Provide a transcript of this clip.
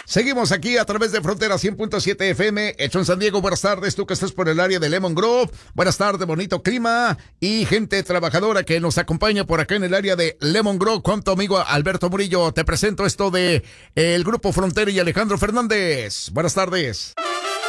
Seguimos aquí a través de Frontera 100.7 FM, hecho en San Diego. Buenas tardes, tú que estás por el área de Lemon Grove. Buenas tardes, bonito clima y gente trabajadora que nos acompaña por acá en el área de Lemon Grove. Con tu amigo Alberto Murillo, te presento esto de el Grupo Frontera y Alejandro Fernández. Buenas tardes.